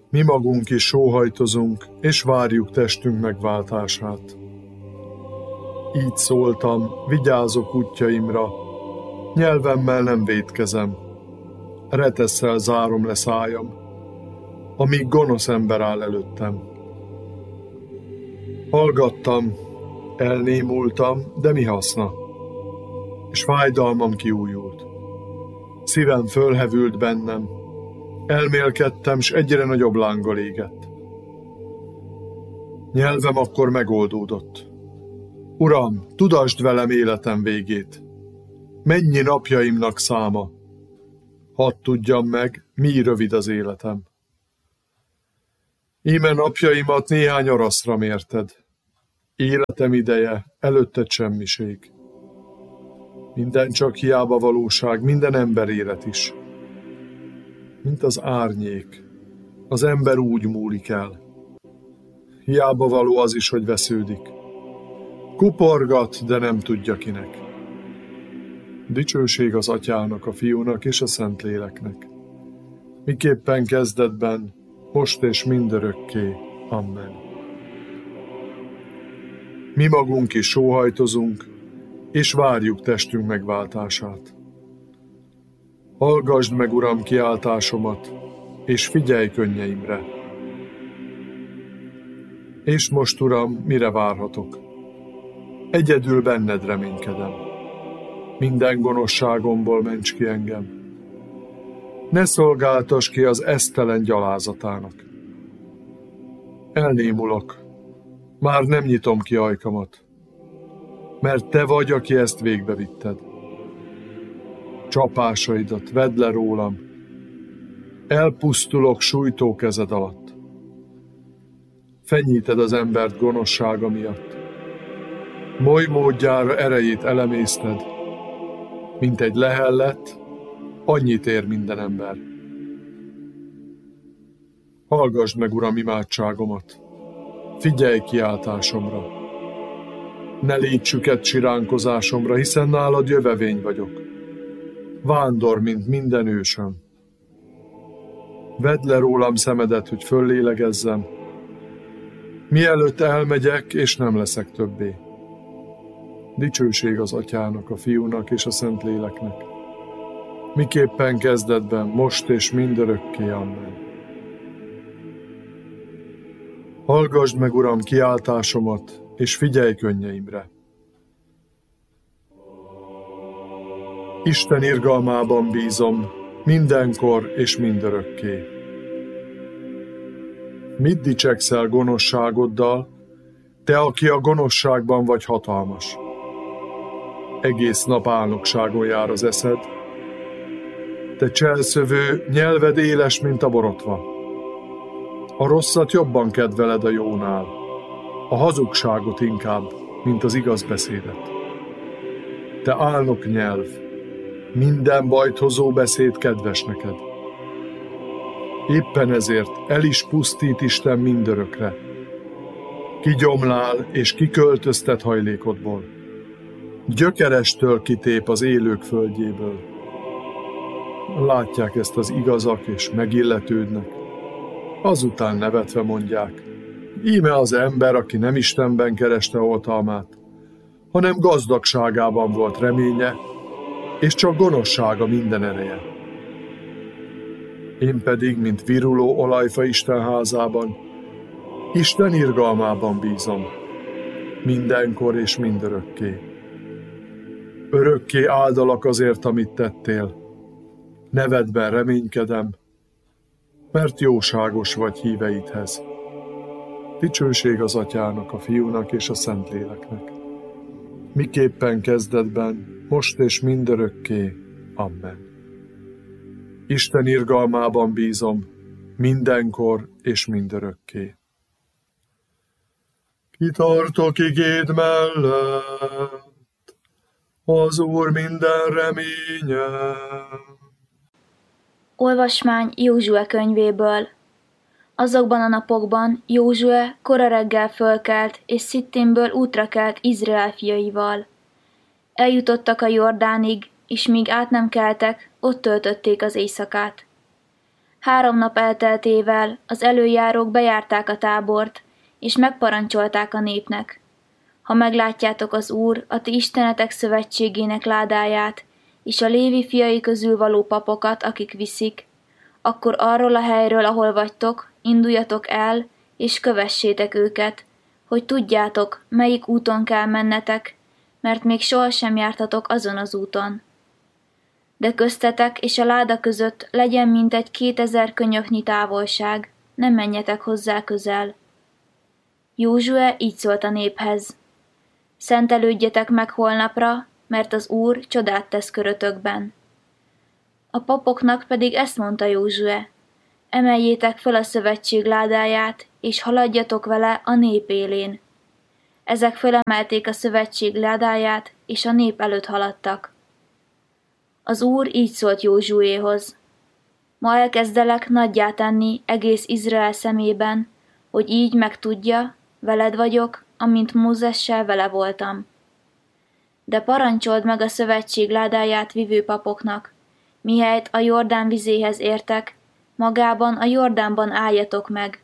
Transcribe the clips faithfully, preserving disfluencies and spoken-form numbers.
Mi magunk is sóhajtozunk, és várjuk testünk megváltását. Így szóltam, vigyázok útjaimra, nyelvemmel nem vétkezem, retesszel zárom le szájam, amíg gonosz ember áll előttem. Hallgattam, elnémultam, de mi haszna? És fájdalmam kiújult. Szívem fölhevült bennem, elmélkedtem, s egyre nagyobb lánggal égett. Nyelvem akkor megoldódott. Uram, tudasd velem életem végét. Mennyi napjaimnak száma? Hadd tudjam meg, mi rövid az életem. Íme napjaimat néhány araszra mérted. Életem ideje, előtted semmiség. Minden csak hiába valóság, minden ember élet is. Mint az árnyék, az ember úgy múlik el. Hiába való az is, hogy vesződik. Kuporgat, de nem tudja kinek. Dicsőség az Atyának, a Fiúnak és a Szentléleknek. Miképpen kezdetben, most és mindörökké. Amen. Mi magunk is sóhajtozunk, és várjuk testünk megváltását. Hallgasd meg, Uram, kiáltásomat, és figyelj könnyeimre. És most, Uram, mire várhatok? Egyedül benned reménykedem. Minden gonoszságomból ments ki engem. Ne szolgáltass ki az esztelen gyalázatának. Elnémulok, már nem nyitom ki ajkamat, mert te vagy, aki ezt végbevitted. Csapásaidat vedd le rólam, elpusztulok sújtó kezed alatt. Fenyíted az embert gonoszsága miatt. Moly módjára erejét elemészted, mint egy lehellet, annyit ér minden ember. Hallgasd meg, Uram, imádságomat, figyelj kiáltásomra. Ne légy süket siránkozásomra, hiszen nálad jövevény vagyok. Vándor, mint minden ősöm. Vedd le rólam szemedet, hogy föllélegezzem, mielőtt elmegyek, és nem leszek többé. Dicsőség az Atyának, a Fiúnak és a Szentléleknek. Miképpen kezdetben, most és mindörökké. Amen. Hallgasd meg, Uram, kiáltásomat, és figyelj könnyeimre. Isten irgalmában bízom, mindenkor és mindörökké. Mit dicsekszel gonoszságoddal, te, aki a gonoszságban vagy hatalmas? Egész nap álnokságon jár az eszed, te cselszövő, nyelved éles, mint a borotva. A rosszat jobban kedveled a jónál, a hazugságot inkább, mint az igaz beszédet. Te álnok nyelv, minden bajt hozó beszéd kedves neked. Éppen ezért el is pusztít Isten mindörökre. Kigyomlál és kiköltöztet hajlékodból. Gyökerestől kitép az élők földjéből. Látják ezt az igazak és megilletődnek. Azután nevetve mondják, íme az ember, aki nem Istenben kereste oltalmát, hanem gazdagságában volt reménye, és csak gonoszsága minden ereje. Én pedig, mint viruló olajfa Isten házában, Isten irgalmában bízom, mindenkor és mindörökké. Örökké áldalak azért, amit tettél, nevedben reménykedem, mert jóságos vagy híveidhez. Dicsőség az Atyának, a Fiúnak és a Szentléleknek. Miképpen kezdetben, most és mindörökké. Amen. Isten irgalmában bízom, mindenkor és mindörökké. Kitartok igéd mellett, az Úr minden reménye. Olvasmány Józsue könyvéből. Azokban a napokban Józsue kora reggel fölkelt, és Szittimből útra kelt Izrael fiaival. Eljutottak a Jordánig, és míg át nem keltek, ott töltötték az éjszakát. Három nap elteltével az előjárók bejárták a tábort, és megparancsolták a népnek: ha meglátjátok az Úr, a ti istenetek szövetségének ládáját, és a Lévi fiai közül való papokat, akik viszik, akkor arról a helyről, ahol vagytok, induljatok el, és kövessétek őket, hogy tudjátok, melyik úton kell mennetek, mert még sohasem jártatok azon az úton. De köztetek és a láda között legyen mintegy kétezer könyöknyi távolság, ne menjetek hozzá közel. Józsue így szólt a néphez: szentelődjetek meg holnapra, mert az Úr csodát tesz körötökben. A papoknak pedig ezt mondta Józsue: emeljétek fel a szövetség ládáját, és haladjatok vele a nép élén. Ezek fölemelték a szövetség ládáját, és a nép előtt haladtak. Az Úr így szólt Józsuéhoz: ma elkezdelek nagyjá tenni egész Izrael szemében, hogy így megtudja, veled vagyok, amint Mózessel vele voltam. De parancsold meg a szövetség ládáját vivő papoknak, mihelyt a Jordán vizéhez értek, magában a Jordánban álljatok meg.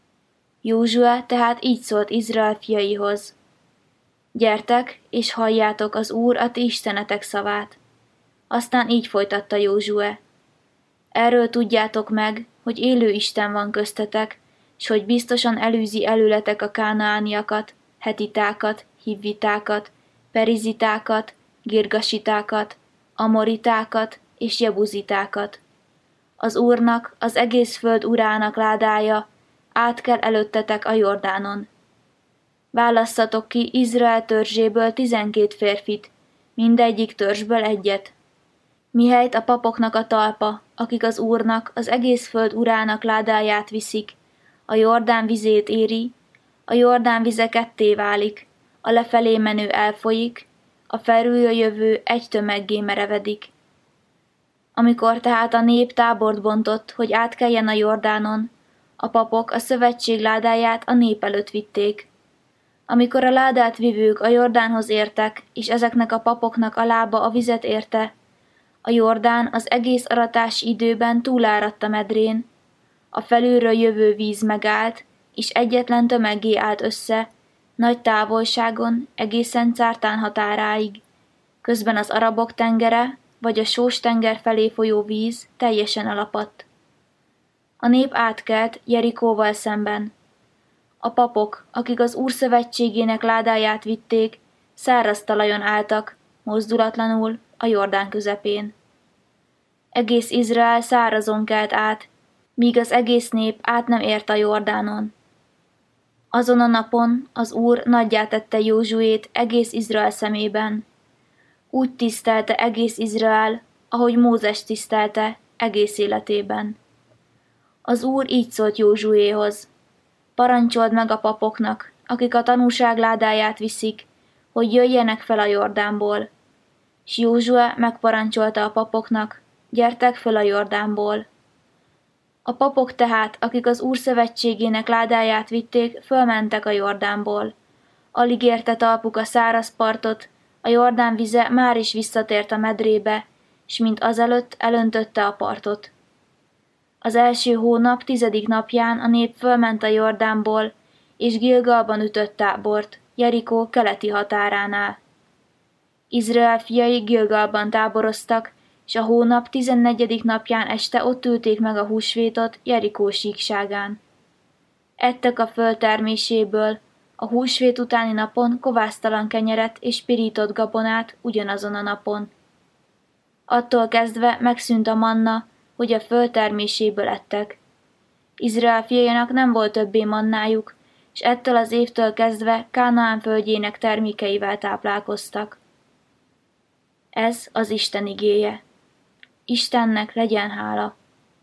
Józsue tehát így szólt Izrael fiaihoz: gyertek, és halljátok az Úr a ti istenetek szavát. Aztán így folytatta Józsue: erről tudjátok meg, hogy élő Isten van köztetek, s hogy biztosan elűzi előletek a kánaániakat, hetitákat, hivvitákat, perizitákat, girgasitákat, amoritákat és jebuzitákat. Az Úrnak, az egész föld urának ládája át kell előttetek a Jordánon. Válasszatok ki Izrael törzséből tizenkét férfit, mindegyik törzsből egyet. Mihelyt a papoknak a talpa, akik az Úrnak, az egész föld urának ládáját viszik, a Jordán vizét éri, a Jordán vize ketté válik, a lefelé menő elfolyik, a felülről jövő egy tömeggé merevedik. Amikor tehát a nép tábort bontott, hogy átkeljen a Jordánon, a papok a szövetség ládáját a nép előtt vitték. Amikor a ládát vivők a Jordánhoz értek, és ezeknek a papoknak a lába a vizet érte, a Jordán az egész aratási időben túláradt a medrén, a felülről jövő víz megállt, és egyetlen tömeggé állt össze, nagy távolságon, egészen Cártán határáig. Közben az Arabok tengere, vagy a Sós tenger felé folyó víz teljesen elapadt. A nép átkelt Jerikóval szemben. A papok, akik az Úr szövetségének ládáját vitték, száraz talajon álltak, mozdulatlanul a Jordán közepén. Egész Izrael szárazon kelt át, míg az egész nép át nem ért a Jordánon. Azon a napon az Úr nagyjá tette Józsuét egész Izrael szemében. Úgy tisztelte egész Izrael, ahogy Mózes tisztelte egész életében. Az Úr így szólt Józsuéhoz: parancsold meg a papoknak, akik a tanúság ládáját viszik, hogy jöjjenek fel a Jordánból. S Józsue megparancsolta a papoknak: gyertek fel a Jordánból. A papok tehát, akik az Úr szövetségének ládáját vitték, fölmentek a Jordánból. Alig érte talpuk a száraz partot, a Jordán vize már is visszatért a medrébe, s mint azelőtt elöntötte a partot. Az első hónap tizedik napján a nép fölment a Jordánból, és Gilgalban ütött tábort, Jerikó keleti határánál. Izrael fiai Gilgalban táboroztak, és a hónap tizennegyedik napján este ott ülték meg a húsvétot Jerikó síkságán. Ettek a föld terméséből, a húsvét utáni napon kovásztalan kenyeret és pirított gabonát ugyanazon a napon. Attól kezdve megszűnt a manna, hogy a föld terméséből ettek. Izrael fiainak nem volt többé mannájuk, és ettől az évtől kezdve Kánaán földjének termékeivel táplálkoztak. Ez az Isten igéje. Istennek legyen hála.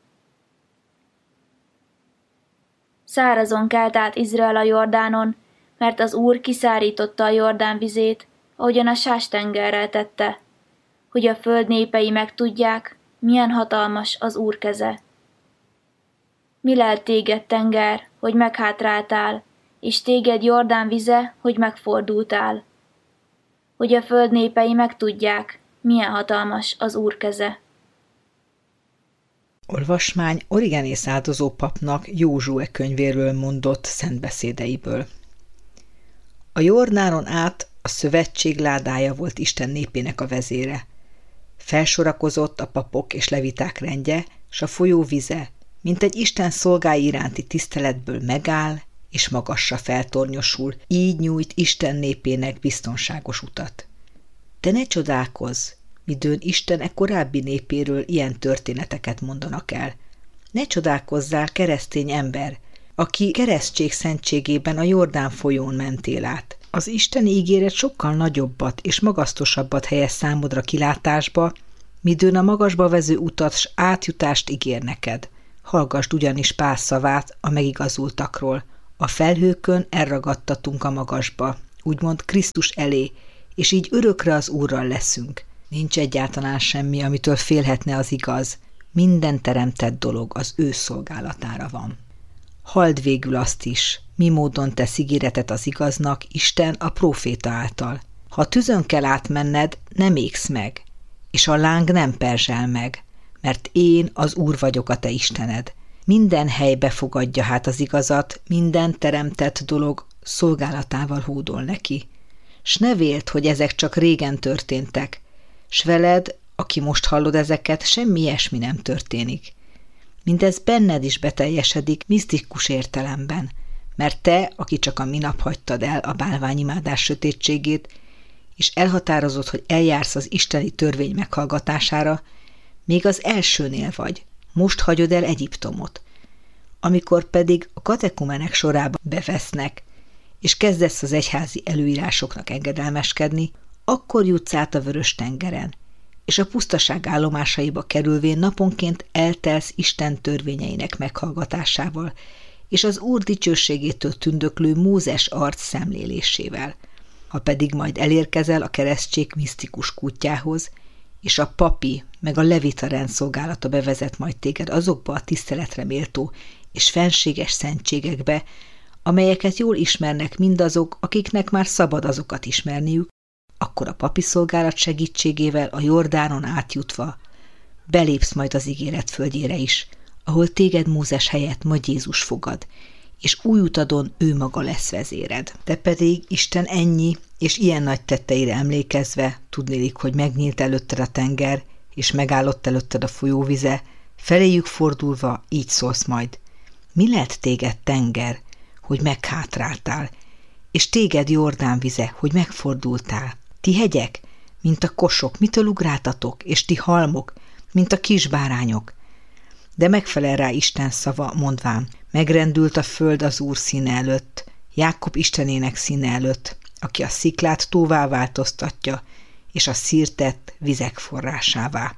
Szárazon kelt át Izrael a Jordánon, mert az Úr kiszárította a Jordán vizét, ahogyan a Sás-tengerrel tette, hogy a föld népei megtudják, milyen hatalmas az Úr keze. Mi lelt téged, tenger, hogy meghátráltál, és téged Jordán vize, hogy megfordultál? Hogy a föld népei megtudják, milyen hatalmas az Úr keze. Olvasmány Origenész áldozó papnak Józsué könyvéről mondott szentbeszédeiből. A Jordánon át a szövetség ládája volt Isten népének a vezére. Felsorakozott a papok és leviták rendje, s a folyó vize, mint egy Isten szolgái iránti tiszteletből megáll, és magasra feltornyosul, így nyújt Isten népének biztonságos utat. De ne csodálkozz, midőn Isten e korábbi népéről ilyen történeteket mondanak el. Ne csodálkozzál, keresztény ember, aki keresztség szentségében a Jordán folyón mentél át. Az isteni ígéret sokkal nagyobbat és magasztosabbat helyez számodra kilátásba, midőn a magasba vező utat s átjutást ígér neked. Hallgasd ugyanis Pál szavát a megigazultakról. A felhőkön elragadtatunk a magasba, úgymond Krisztus elé, és így örökre az Úrral leszünk. Nincs egyáltalán semmi, amitől félhetne az igaz. Minden teremtett dolog az ő szolgálatára van. Halld végül azt is, mi módon tesz ígéretet az igaznak Isten a próféta által. Ha tüzön kell átmenned, nem égsz meg, és a láng nem perzsel meg, mert én az Úr vagyok a te Istened. Minden helybe fogadja hát az igazat, minden teremtett dolog szolgálatával hódol neki. S ne véld, hogy ezek csak régen történtek, s veled, aki most hallod ezeket, semmi ilyesmi nem történik. Mindez benned is beteljesedik misztikus értelemben, mert te, aki csak a minap hagytad el a bálványimádás sötétségét, és elhatározott, hogy eljársz az isteni törvény meghallgatására, még az elsőnél vagy, most hagyod el Egyiptomot. Amikor pedig a katekumenek sorába bevesznek, és kezdesz az egyházi előírásoknak engedelmeskedni, akkor jutsz át a Vörös-tengeren, és a pusztaság állomásaiba kerülvén naponként eltelsz Isten törvényeinek meghallgatásával, és az Úr dicsőségétől tündöklő Mózes arc szemlélésével. Ha pedig majd elérkezel a keresztség misztikus kútjához, és a papi meg a levita rendszolgálata bevezet majd téged azokba a tiszteletre méltó és fenséges szentségekbe, amelyeket jól ismernek mindazok, akiknek már szabad azokat ismerniük, akkor a papi szolgálat segítségével a Jordánon átjutva belépsz majd az ígéret földjére is, ahol téged Mózes helyett majd Jézus fogad, és új utadon ő maga lesz vezéred. Te pedig Isten ennyi és ilyen nagy tetteire emlékezve tudnélik, hogy megnyílt előtted a tenger, és megállott előtted a folyóvize, feléjük fordulva így szólsz majd: mi lett téged, tenger, hogy meghátráltál, és téged Jordán vize, hogy megfordultál? Ti hegyek, mint a kosok, mitől ugráltatok, és ti halmok, mint a kisbárányok? De megfelel rá Isten szava, mondván: megrendült a föld az Úr színe előtt, Jákob Istenének színe előtt, aki a sziklát tóvá változtatja, és a szirtet vizek forrásává.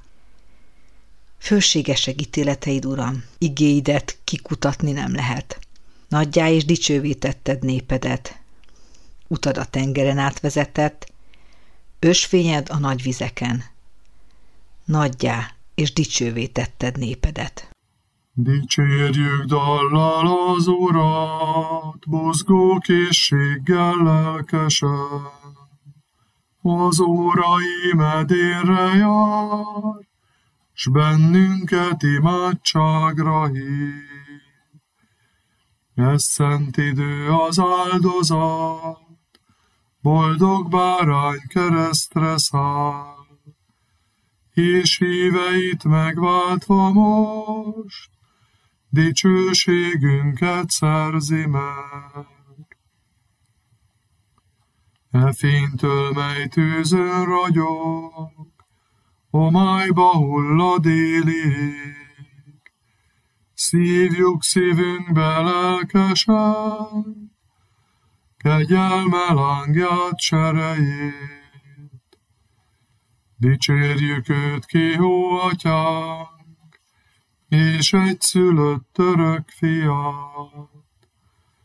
Fölségesek ítéleteid, Uram, igéidet kikutatni nem lehet. Nagyjá és dicsővé tetted népedet. Utad a tengeren átvezetett, ösvényed a nagy vizeken. Nagyjá és dicsővé tetted népedet. Dicsérjük dallal az Urat, mozgó készséggel lelkesen. Az órai medérre jár, s bennünket imádságra hív. Ez szent idő az áldozat, boldog bárány keresztre száll, és híveit megváltva most, dicsőségünket szerzi meg. E fénytől, mely tűzön ragyog, homályba hullad éli ég, szívjuk szívünkbe lelkesen, kegyelme lángját cserejét. Dicsérjük őt, ki hó atyánk, és egyszülött örök fiát,